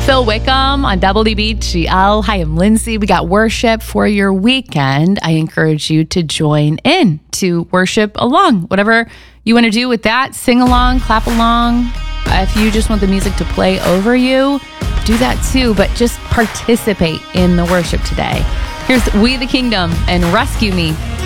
Phil Wickham on WBGL. Hi, I'm Lindsay. We got worship for your weekend. I encourage you to join in to worship along. Whatever you want to do with that, sing along, clap along. If you just want the music to play over you, do that too, but just participate in the worship today. Here's We the Kingdom and Rescue Me.